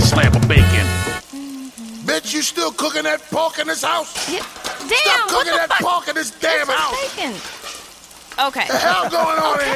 slab of bacon. Bitch, you still cooking that pork in this house? Yeah. Stop Damn, what cooking the that fuck? pork in this damn This is house. bacon. Okay. The hell going on in here?